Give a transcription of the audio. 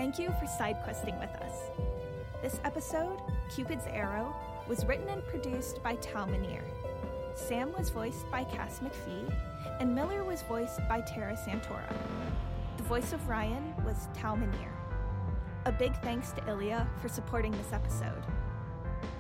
Thank you for side questing with us. This episode, Cupid's Arrow, was written and produced by Tal Minear. Sam was voiced by Cass McPhee, and Miller was voiced by Tara Santora. The voice of Ryan was Tal Minear. A big thanks to Ilya for supporting this episode.